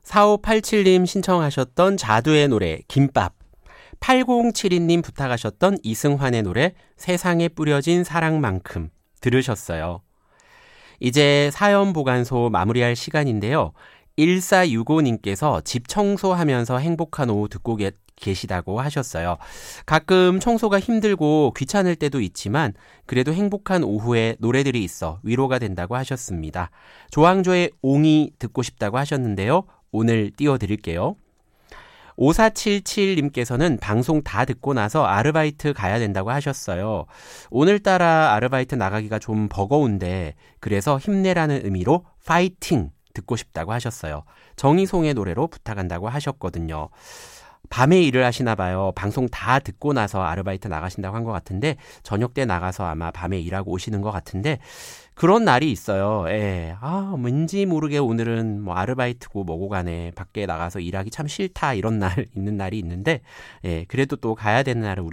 4587님 신청하셨던 자두의 노래 김밥, 8072님 부탁하셨던 이승환의 노래 세상에 뿌려진 사랑만큼 들으셨어요. 이제 사연 보관소 마무리할 시간인데요. 1465님께서 집 청소하면서 행복한 오후 듣고 계시다고 하셨어요. 가끔 청소가 힘들고 귀찮을 때도 있지만 그래도 행복한 오후에 노래들이 있어 위로가 된다고 하셨습니다. 조항조의 옹이 듣고 싶다고 하셨는데요. 오늘 띄워드릴게요. 5477님께서는 방송 다 듣고 나서 아르바이트 가야 된다고 하셨어요. 오늘따라 아르바이트 나가기가 좀 버거운데 그래서 힘내라는 의미로 파이팅 듣고 싶다고 하셨어요. 정희송의 노래로 부탁한다고 하셨거든요. 밤에 일을 하시나 봐요. 방송 다 듣고 나서 아르바이트 나가신다고 한 것 같은데 저녁 때 나가서 아마 밤에 일하고 오시는 것 같은데 그런 날이 있어요. 예. 왠지 모르게 오늘은 뭐 아르바이트고 뭐고 가네. 밖에 나가서 일하기 참 싫다 이런 날 있는 날이 있는데 예, 그래도 또 가야 되는 날은 우리